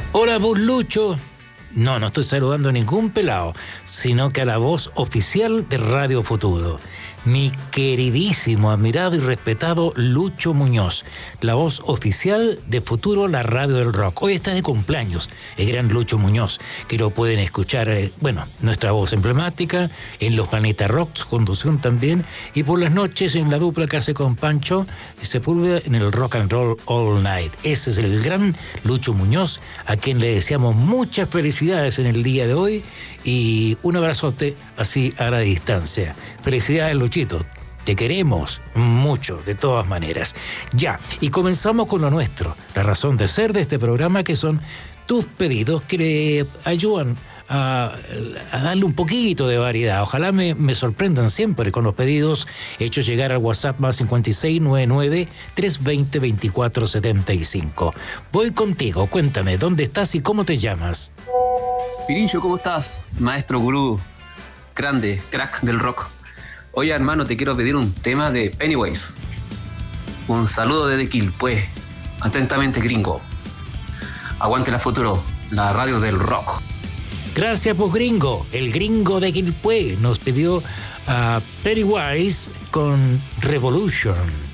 Hola, vos Lucho. No estoy saludando a ningún pelado, sino que a la voz oficial de Radio Futuro. Mi queridísimo, admirado y respetado Lucho Muñoz, la voz oficial de Futuro, la radio del rock. Hoy está de cumpleaños el gran Lucho Muñoz, que lo pueden escuchar, nuestra voz emblemática, en los Planeta Rocks, conducción también, y por las noches en la dupla que hace con Pancho Sepúlveda en el Rock and Roll All Night. Ese es el gran Lucho Muñoz, a quien le deseamos muchas felicidades en el día de hoy y un abrazote así a la distancia. Felicidades, Luchito. Te queremos mucho, de todas maneras. Ya, y comenzamos con lo nuestro, la razón de ser de este programa, que son tus pedidos que le ayudan a darle un poquito de variedad. Ojalá me sorprendan siempre con los pedidos hechos llegar al WhatsApp más 5699 320 2475. Voy contigo, cuéntame, ¿dónde estás y cómo te llamas? Pirillo, ¿cómo estás? Maestro gurú, grande, crack del rock. Oye, hermano, te quiero pedir un tema de Pennywise. Un saludo desde Quilpué. Atentamente, gringo. Aguante la Futuro, la radio del rock. Gracias, pues, gringo. El gringo de Quilpué nos pidió a Pennywise con Revolution.